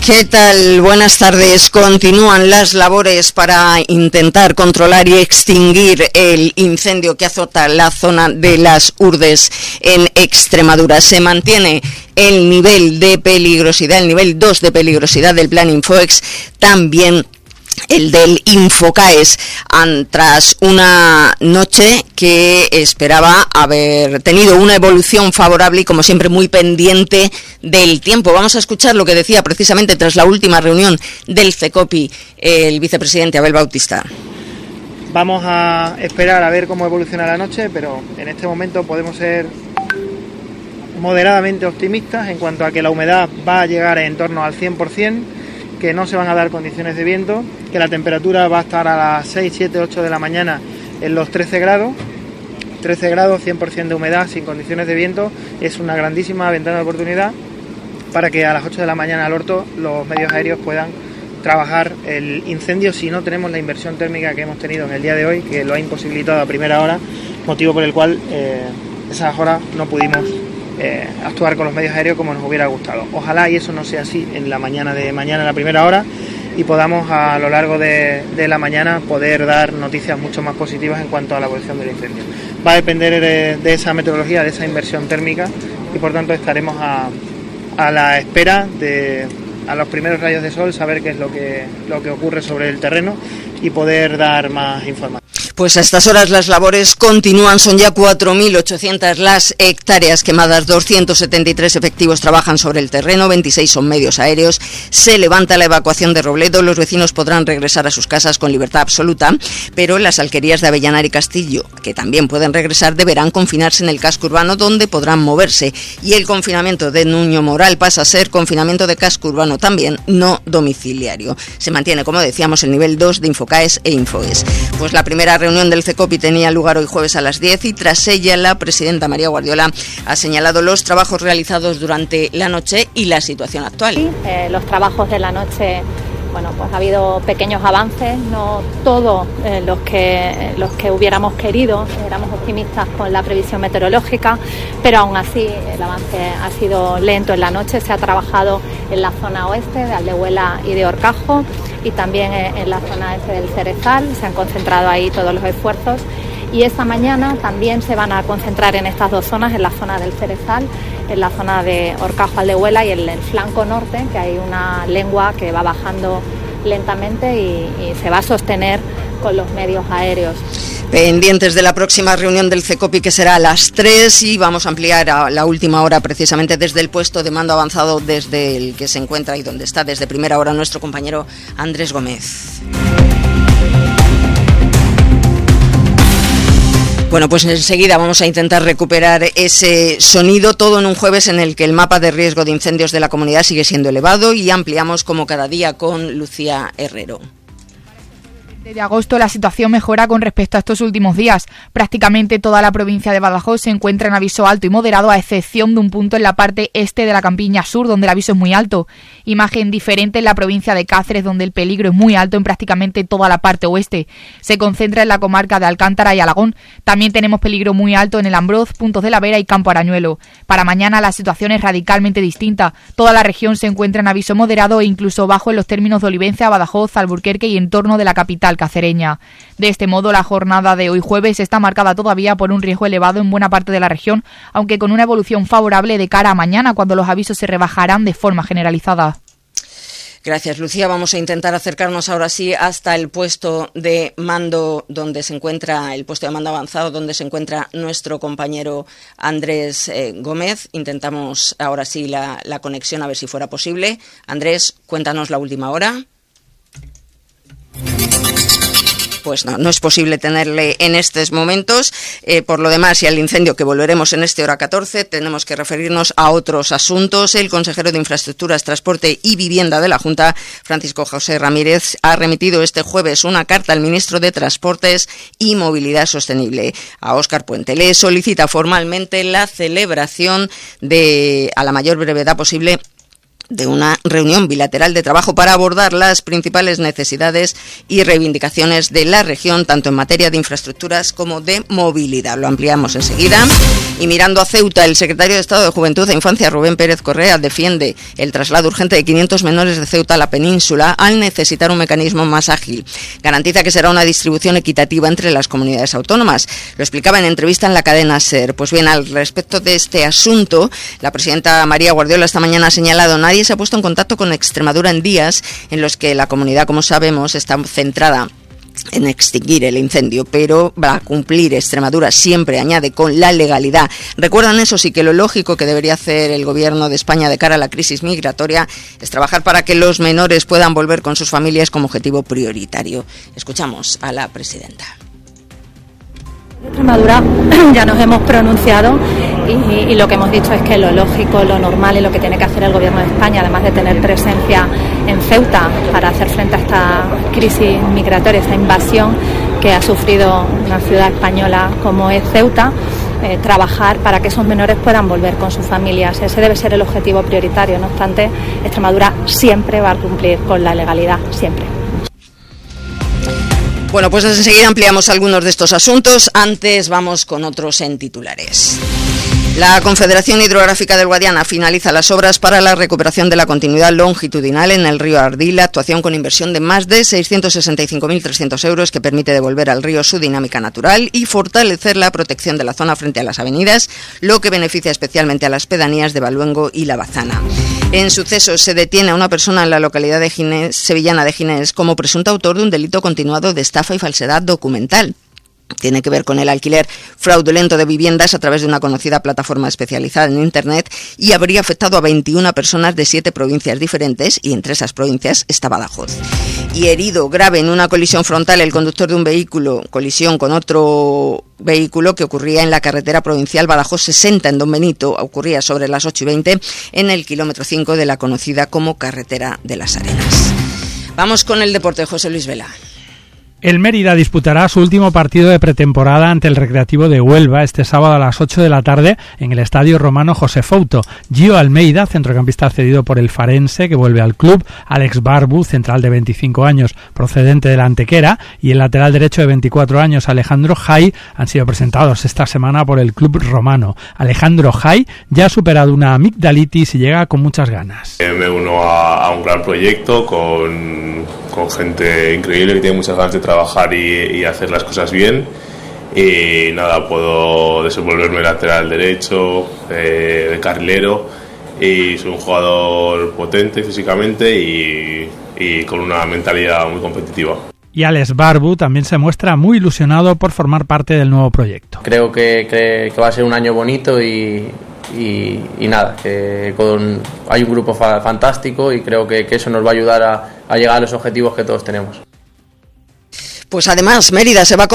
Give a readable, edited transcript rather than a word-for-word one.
¿Qué tal? Buenas tardes. Continúan las labores para intentar controlar y extinguir el incendio que azota la zona de las Urdes en Extremadura. Se mantiene el nivel de peligrosidad, el nivel 2 de peligrosidad del plan Infoex, también el del Infocaes, tras una noche que esperaba haber tenido una evolución favorable y, como siempre, muy pendiente del tiempo. Vamos a escuchar lo que decía precisamente tras la última reunión del CECOPI el vicepresidente Abel Bautista. Vamos a esperar a ver cómo evoluciona la noche, pero en este momento podemos ser moderadamente optimistas en cuanto a que la humedad va a llegar en torno al 100%, que no se van a dar condiciones de viento, que la temperatura va a estar a las 6, 7, 8 de la mañana en los 13 grados, 100% de humedad, sin condiciones de viento. Es una grandísima ventana de oportunidad para que a las 8 de la mañana al orto los medios aéreos puedan trabajar el incendio si no tenemos la inversión térmica que hemos tenido en el día de hoy, que lo ha imposibilitado a primera hora, motivo por el cual esas horas no pudimos actuar con los medios aéreos como nos hubiera gustado. Ojalá y eso no sea así en la mañana de mañana, en la primera hora, y podamos a lo largo de la mañana poder dar noticias mucho más positivas en cuanto a la evolución del incendio. Va a depender de esa meteorología, de esa inversión térmica, y por tanto estaremos a la espera de a los primeros rayos de sol, saber qué es lo que ocurre sobre el terreno y poder dar más información. Pues a estas horas las labores continúan, son ya 4.800 las hectáreas quemadas, 273 efectivos trabajan sobre el terreno, 26 son medios aéreos, se levanta la evacuación de Robledo, los vecinos podrán regresar a sus casas con libertad absoluta, pero las alquerías de Avellanar y Castillo, que también pueden regresar, deberán confinarse en el casco urbano donde podrán moverse, y el confinamiento de Nuño Moral pasa a ser confinamiento de casco urbano también, no domiciliario. Se mantiene, como decíamos, el nivel 2 de Infocaes e Infoes. Pues la primera reunión del CECOPI tenía lugar hoy jueves a las 10 y tras ella la presidenta María Guardiola ha señalado los trabajos realizados durante la noche y la situación actual. Sí, los trabajos de la noche, bueno, pues ha habido pequeños avances, no todos los que hubiéramos querido, éramos optimistas con la previsión meteorológica, pero aún así el avance ha sido lento en la noche. Se ha trabajado en la zona oeste de Aldehuela y de Horcajo y también en la zona este del Cerezal, se han concentrado ahí todos los esfuerzos. Y esta mañana también se van a concentrar en estas dos zonas, en la zona del Cerezal, en la zona de Horcajo-Aldehuela y en el flanco norte, que hay una lengua que va bajando lentamente y se va a sostener con los medios aéreos. Pendientes de la próxima reunión del CECOPI, que será a las 3, y vamos a ampliar a la última hora precisamente desde el puesto de mando avanzado desde el que se encuentra y donde está desde primera hora nuestro compañero Andrés Gómez. Bueno, pues enseguida vamos a intentar recuperar ese sonido, todo en un jueves en el que el mapa de riesgo de incendios de la comunidad sigue siendo elevado, y ampliamos como cada día con Lucía Herrero. De agosto la situación mejora con respecto a estos últimos días. Prácticamente toda la provincia de Badajoz se encuentra en aviso alto y moderado, a excepción de un punto en la parte este de la Campiña Sur, donde el aviso es muy alto. Imagen diferente en la provincia de Cáceres, donde el peligro es muy alto en prácticamente toda la parte oeste. Se concentra en la comarca de Alcántara y Alagón. También tenemos peligro muy alto en el Ambroz, Puntos de la Vera y Campo Arañuelo. Para mañana la situación es radicalmente distinta. Toda la región se encuentra en aviso moderado e incluso bajo en los términos de Olivenza, Badajoz, Alburquerque y en torno de la capital cacereña. De este modo, la jornada de hoy jueves está marcada todavía por un riesgo elevado en buena parte de la región, aunque con una evolución favorable de cara a mañana, cuando los avisos se rebajarán de forma generalizada. Gracias, Lucía. Vamos a intentar acercarnos ahora sí hasta el puesto de mando donde se encuentra, el puesto de mando avanzado donde se encuentra nuestro compañero Andrés Gómez. Intentamos ahora sí la conexión, a ver si fuera posible. Andrés, cuéntanos la última hora. Pues no es posible tenerle en estos momentos. Por lo demás, y al incendio que volveremos en hora 14, tenemos que referirnos a otros asuntos. El consejero de Infraestructuras, Transporte y Vivienda de la Junta, Francisco José Ramírez, ha remitido este jueves una carta al ministro de Transportes y Movilidad Sostenible, a Óscar Puente. Le solicita formalmente la celebración a la mayor brevedad posible de una reunión bilateral de trabajo para abordar las principales necesidades y reivindicaciones de la región, tanto en materia de infraestructuras como de movilidad. Lo ampliamos enseguida. Y mirando a Ceuta, el secretario de Estado de Juventud e Infancia, Rubén Pérez Correa, defiende el traslado urgente de 500 menores de Ceuta a la península al necesitar un mecanismo más ágil. Garantiza que será una distribución equitativa entre las comunidades autónomas. Lo explicaba en entrevista en la cadena SER. Pues bien, al respecto de este asunto, la presidenta María Guardiola esta mañana ha señalado: nadie se ha puesto en contacto con Extremadura en días en los que la comunidad, como sabemos, está centrada en extinguir el incendio, pero va a cumplir Extremadura siempre, añade, con la legalidad. Recuerdan, eso sí, que lo lógico que debería hacer el Gobierno de España de cara a la crisis migratoria es trabajar para que los menores puedan volver con sus familias como objetivo prioritario. Escuchamos a la presidenta. Extremadura ya nos hemos pronunciado y lo que hemos dicho es que lo lógico, lo normal y lo que tiene que hacer el Gobierno de España, además de tener presencia en Ceuta para hacer frente a esta crisis migratoria, esta invasión que ha sufrido una ciudad española como es Ceuta, trabajar para que esos menores puedan volver con sus familias. Ese debe ser el objetivo prioritario. No obstante, Extremadura siempre va a cumplir con la legalidad, siempre. Bueno, pues enseguida ampliamos algunos de estos asuntos. Antes vamos con otros en titulares. La Confederación Hidrográfica del Guadiana finaliza las obras para la recuperación de la continuidad longitudinal en el río Ardila, actuación con inversión de más de 665.300 euros que permite devolver al río su dinámica natural y fortalecer la protección de la zona frente a las avenidas, lo que beneficia especialmente a las pedanías de Baluengo y La Bazana. En sucesos se detiene a una persona en la localidad de Ginés, sevillana de Ginés, como presunto autor de un delito continuado de estafa y falsedad documental. Tiene que ver con el alquiler fraudulento de viviendas a través de una conocida plataforma especializada en Internet y habría afectado a 21 personas de 7 provincias diferentes, y entre esas provincias está Badajoz. Y herido grave en una colisión frontal el conductor de un vehículo, colisión con otro vehículo que ocurría en la carretera provincial Badajoz 60 en Don Benito, ocurría sobre las 8:20 en el kilómetro 5 de la conocida como Carretera de las Arenas. Vamos con el deporte, José Luis Vela. El Mérida disputará su último partido de pretemporada ante el Recreativo de Huelva este sábado a las 8 de la tarde en el Estadio Romano José Fouto. Gio Almeida, centrocampista cedido por el Farense, que vuelve al club, Alex Barbu, central de 25 años procedente de la Antequera, y el lateral derecho de 24 años, Alejandro Jai, han sido presentados esta semana por el club romano. Alejandro Jai ya ha superado una amigdalitis y llega con muchas ganas. Me uno a un gran proyecto con gente increíble que tiene muchas ganas de trabajar y hacer las cosas bien, y nada, puedo desenvolverme lateral derecho, de carrilero, y soy un jugador potente físicamente y con una mentalidad muy competitiva. Y Alex Barbu también se muestra muy ilusionado por formar parte del nuevo proyecto. Creo que va a ser un año bonito y nada, que hay un grupo fantástico y creo que eso nos va a ayudar a llegar a los objetivos que todos tenemos. Pues además, Mérida se va a